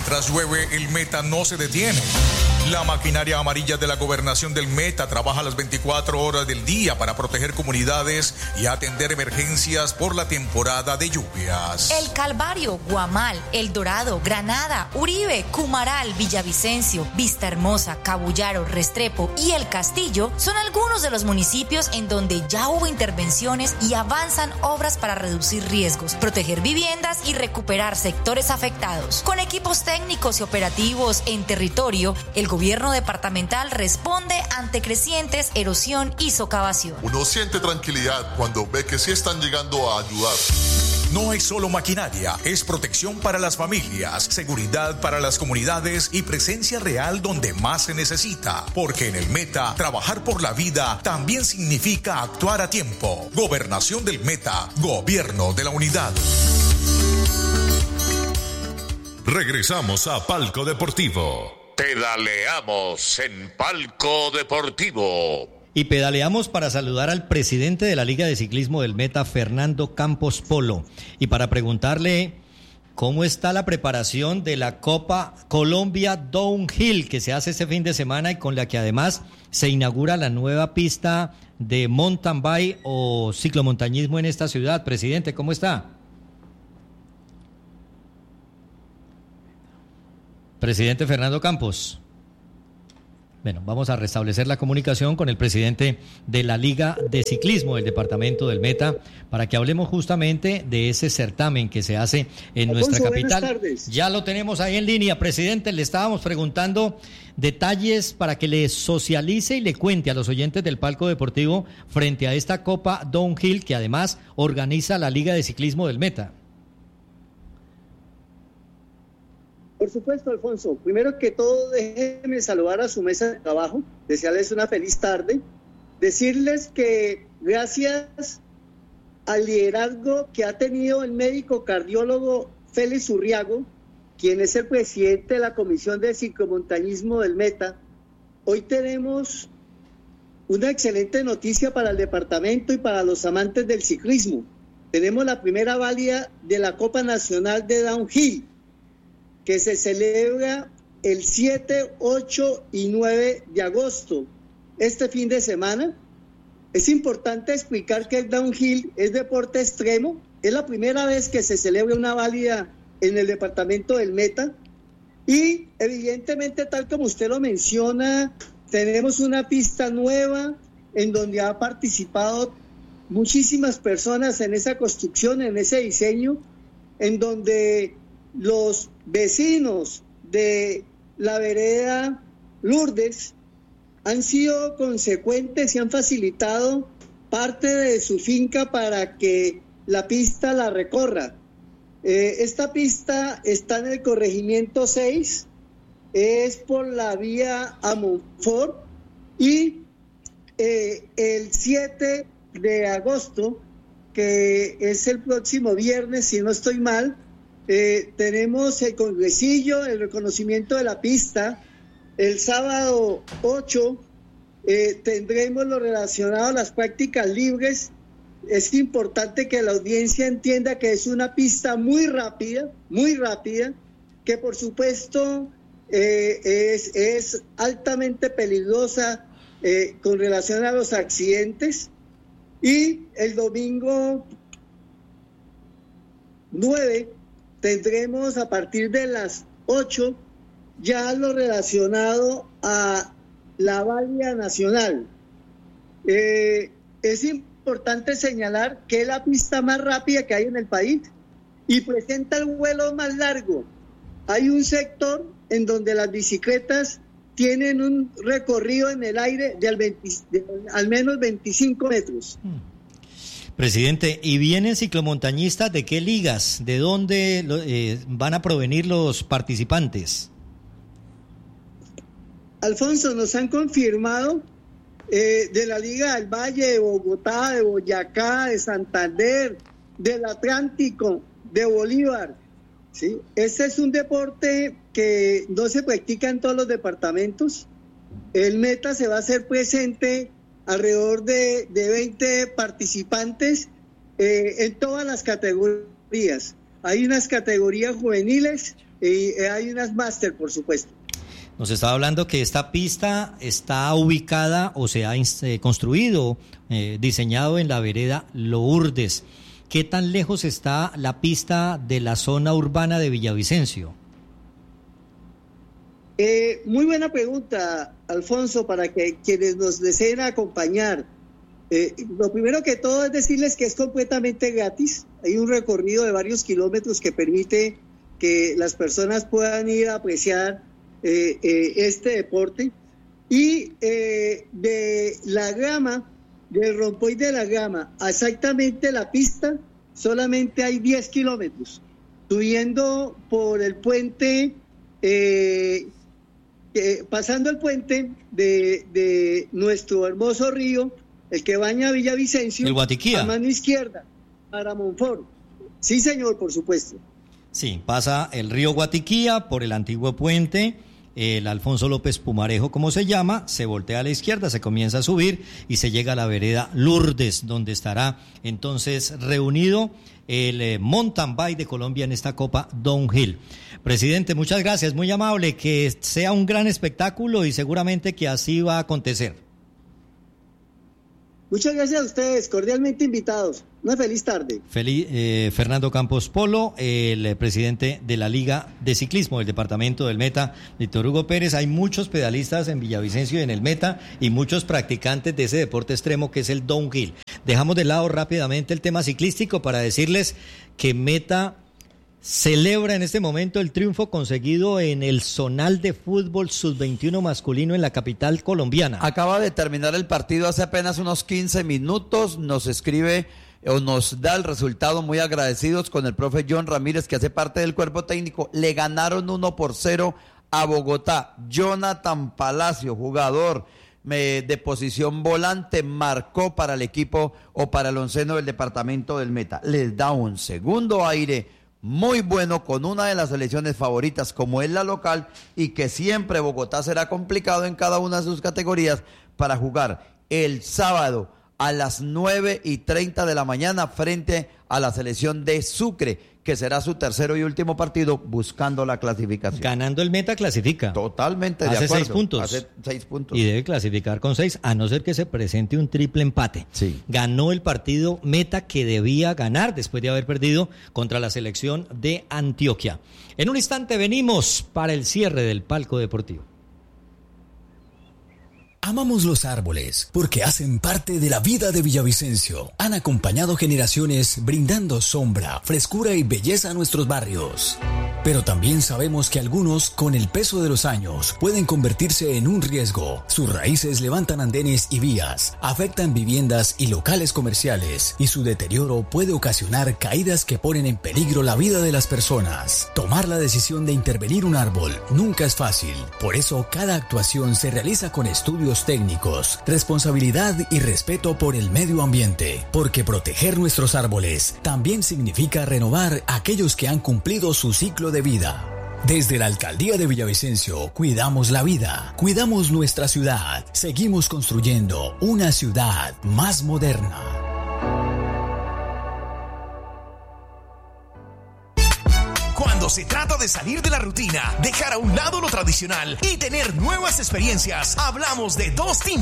Mientras llueve, el Meta no se detiene. La maquinaria amarilla de la gobernación del Meta trabaja las 24 horas del día para proteger comunidades y atender emergencias por la temporada de lluvias. El Calvario, Guamal, El Dorado, Granada, Uribe, Cumaral, Villavicencio, Vista Hermosa, Cabullaro, Restrepo y El Castillo son algunos de los municipios en donde ya hubo intervenciones y avanzan obras para reducir riesgos, proteger viviendas y recuperar sectores afectados. Con equipos técnicos y operativos en territorio, el gobierno departamental responde ante crecientes erosión y socavación. Uno siente tranquilidad cuando ve que sí están llegando a ayudar. No es solo maquinaria, es protección para las familias, seguridad para las comunidades y presencia real donde más se necesita. Porque en el Meta, trabajar por la vida también significa actuar a tiempo. Gobernación del Meta, Gobierno de la Unidad. Regresamos a Palco Deportivo. Pedaleamos en Palco Deportivo. Y pedaleamos para saludar al presidente de la Liga de Ciclismo del Meta, Fernando Campos Polo, y para preguntarle cómo está la preparación de la Copa Colombia Downhill que se hace este fin de semana y con la que además se inaugura la nueva pista de mountain bike o ciclomontañismo en esta ciudad. Presidente, ¿cómo está? Presidente Fernando Campos. Bueno, vamos a restablecer la comunicación con el presidente de la Liga de Ciclismo del departamento del Meta para que hablemos justamente de ese certamen que se hace en nuestra capital. Buenas tardes. Ya lo tenemos ahí en línea, presidente. Le estábamos preguntando detalles para que le socialice y le cuente a los oyentes del Palco Deportivo frente a esta Copa Downhill que además organiza la Liga de Ciclismo del Meta. Por supuesto, Alfonso. Primero que todo, déjenme saludar a su mesa de trabajo, desearles una feliz tarde, decirles que gracias al liderazgo que ha tenido el médico cardiólogo Félix Urriago, quien es el presidente de la Comisión de Ciclomontañismo del Meta, hoy tenemos una excelente noticia para el departamento y para los amantes del ciclismo. Tenemos la primera válida de la Copa Nacional de Downhill, que se celebra el 7, 8 y 9 de agosto, este fin de semana. Es importante explicar que el downhill es deporte extremo, es la primera vez que se celebra una válida en el departamento del Meta, y evidentemente, tal como usted lo menciona, tenemos una pista nueva en donde ha participado muchísimas personas en esa construcción, en ese diseño, en donde los vecinos de la vereda Lourdes han sido consecuentes y han facilitado parte de su finca para que la pista la recorra. Esta pista está en el corregimiento 6, es por la vía a Monfort, y el 7 de agosto, que es el próximo viernes, si no estoy mal, tenemos el congresillo, el reconocimiento de la pista. El sábado 8 tendremos lo relacionado a las prácticas libres. Es importante que la audiencia entienda que es una pista muy rápida, que por supuesto es altamente peligrosa con relación a los accidentes. Y el domingo 9 tendremos a partir de las 8 ya lo relacionado a la válida nacional. Es importante señalar que es la pista más rápida que hay en el país y presenta el vuelo más largo. Hay un sector en donde las bicicletas tienen un recorrido en el aire de al menos 25 metros. Presidente, ¿y vienen ciclomontañistas de qué ligas? ¿De dónde van a provenir los participantes? Alfonso, nos han confirmado de la Liga del Valle, de Bogotá, de Boyacá, de Santander, del Atlántico, de Bolívar. ¿Sí? Este es un deporte que no se practica en todos los departamentos. El Meta se va a hacer presente alrededor de 20 participantes en todas las categorías. hay unas categorías juveniles y hay unas máster, por supuesto. Nos estaba hablando que esta pista está ubicada o se ha construido, diseñado en la vereda Lourdes. ¿Qué tan lejos está la pista de la zona urbana de Villavicencio? Muy buena pregunta, Alfonso, para que quienes nos deseen acompañar. Lo primero que todo es decirles que es completamente gratis. Hay un recorrido de varios kilómetros que permite que las personas puedan ir a apreciar este deporte. Y de la Grama, del Rompoy de la Grama, exactamente la pista, solamente hay 10 kilómetros. Subiendo por el puente, pasando el puente de nuestro hermoso río, el que baña Villavicencio, el Guatiquía, a mano izquierda, para Monfort. Sí, señor, por supuesto. Sí, pasa el río Guatiquía por el antiguo puente, el Alfonso López Pumarejo, como se llama, se voltea a la izquierda, se comienza a subir y se llega a la vereda Lourdes, donde estará entonces reunido el mountain bike de Colombia en esta Copa Downhill. Presidente, muchas gracias, muy amable, que sea un gran espectáculo y seguramente que así va a acontecer. Muchas gracias a ustedes, cordialmente invitados. Una feliz tarde. Fernando Campos Polo, el presidente de la Liga de Ciclismo del departamento del Meta, Víctor Hugo Pérez. Hay muchos pedalistas en Villavicencio y en el Meta y muchos practicantes de ese deporte extremo que es el downhill. Dejamos de lado rápidamente el tema ciclístico para decirles que Meta celebra en este momento el triunfo conseguido en el zonal de fútbol sub-21 masculino en la capital colombiana. Acaba de terminar el partido hace apenas unos 15 minutos, nos escribe o nos da el resultado, muy agradecidos con el profe John Ramírez, que hace parte del cuerpo técnico. Le ganaron 1-0 a Bogotá. Jonathan Palacio, jugador de posición volante, marcó para el equipo o para el onceno del departamento del Meta. Les da un segundo aire muy bueno con una de las selecciones favoritas como es la local, y que siempre Bogotá será complicado en cada una de sus categorías para jugar el sábado a las 9:30 de la mañana frente a la selección de Sucre, que será su tercero y último partido buscando la clasificación. Ganando el Meta clasifica. Totalmente de acuerdo. Hace 6 puntos. Y debe clasificar con 6, a no ser que se presente un triple empate. Sí. Ganó el partido Meta que debía ganar después de haber perdido contra la selección de Antioquia. En un instante venimos para el cierre del Palco Deportivo. Amamos los árboles porque hacen parte de la vida de Villavicencio. Han acompañado generaciones brindando sombra, frescura y belleza a nuestros barrios. Pero también sabemos que algunos, con el peso de los años, pueden convertirse en un riesgo. Sus raíces levantan andenes y vías, afectan viviendas y locales comerciales, y su deterioro puede ocasionar caídas que ponen en peligro la vida de las personas. Tomar la decisión de intervenir un árbol nunca es fácil. Por eso, cada actuación se realiza con estudios técnicos, responsabilidad y respeto por el medio ambiente, porque proteger nuestros árboles también significa renovar aquellos que han cumplido su ciclo de vida. Desde la Alcaldía de Villavicencio cuidamos la vida, cuidamos nuestra ciudad, seguimos construyendo una ciudad más moderna. Cuando se trata de salir de la rutina, dejar a un lado lo tradicional y tener nuevas experiencias, hablamos de Dos Tintos.